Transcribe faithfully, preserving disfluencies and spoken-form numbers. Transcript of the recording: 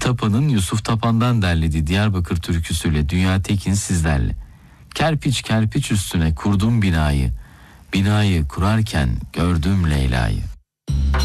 Tapa'nın Yusuf Tapan'dan derlediği Diyarbakır türküsüyle Dünya Tekin sizlerle. Kerpiç kerpiç üstüne kurdum binayı, binayı kurarken gördüm Leyla'yı.